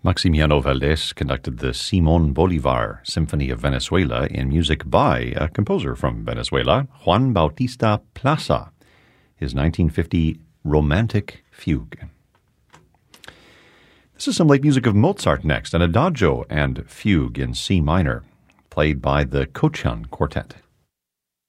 Maximiano Valdés conducted the Simón Bolívar Symphony of Venezuela in music by a composer from Venezuela, Juan Bautista Plaza, his 1950 Romantic Fugue. This is some late music of Mozart next, an adagio and fugue in C minor, played by the Cochan Quartet.